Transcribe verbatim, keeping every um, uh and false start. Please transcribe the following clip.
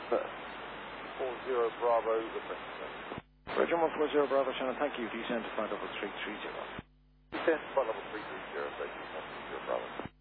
four zero Bravo, the Princeton. Roger, one four zero Bravo, Shannon, thank you. Descend to flight level three three zero. Descend to flight level three three zero, thank you, one four zero Bravo.